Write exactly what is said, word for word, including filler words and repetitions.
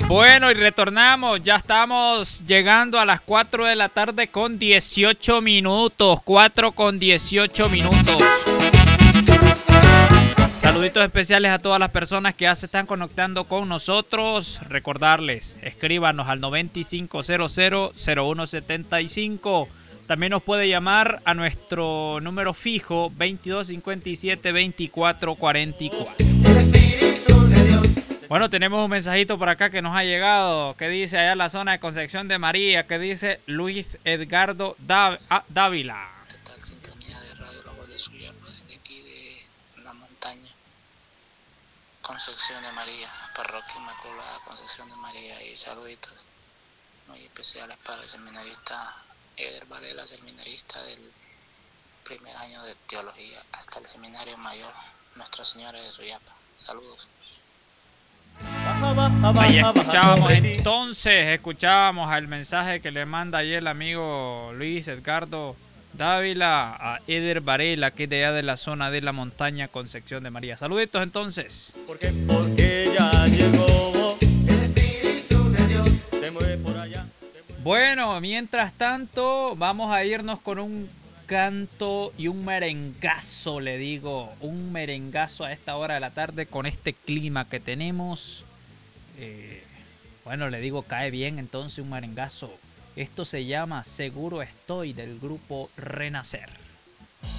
Bueno, y retornamos, ya estamos llegando a las cuatro de la tarde con dieciocho minutos, cuatro con dieciocho minutos. Saluditos especiales a todas las personas que ya se están conectando con nosotros. Recordarles, escríbanos al noventa y cinco cero cero cero uno setenta y cinco. También nos puede llamar a nuestro número fijo veintidós cincuenta y siete veinticuatro cuarenta y cuatro. Bueno, tenemos un mensajito por acá que nos ha llegado, que dice allá en la zona de Concepción de María, que dice Luis Edgardo Dávila. Total sintonía de Radio La Voz de Suyapa, desde aquí de la montaña, Concepción de María, Parroquia Inmaculada Concepción de María, y saluditos muy especiales para el seminarista Eder Varela, seminarista del primer año de teología hasta el seminario mayor Nuestra Señora de Suyapa. Saludos. Ahí escuchábamos entonces, escuchábamos el mensaje que le manda ayer el amigo Luis Edgardo Dávila a Eder Varela, que es de allá de la zona de la montaña Concepción de María. Saluditos entonces. Porque, porque ya llegó el Espíritu de Dios, te mueve por allá. Bueno, mientras tanto, vamos a irnos con un canto y un merengazo, le digo, un merengazo a esta hora de la tarde con este clima que tenemos. Eh, bueno, le digo, cae bien entonces un merengazo. Esto se llama Seguro Estoy, del grupo Renacer.